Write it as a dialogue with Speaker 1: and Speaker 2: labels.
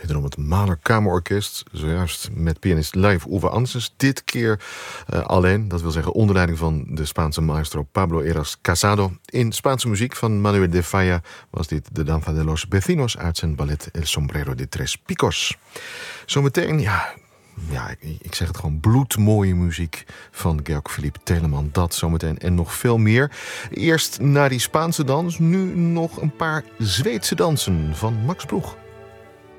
Speaker 1: Wederom het Mahler Kamerorkest, zojuist met pianist live Uwe Ansens. Dit keer alleen, dat wil zeggen onder leiding van de Spaanse maestro Pablo Heras Casado. In Spaanse muziek van Manuel de Falla was dit de Danza de los Vecinos uit zijn ballet El Sombrero de Tres Picos. Zometeen, ik zeg het gewoon, bloedmooie muziek van Georg Philipp Telemann. Dat zometeen en nog veel meer. Eerst naar die Spaanse dans, nu nog een paar Zweedse dansen van Max Broeg.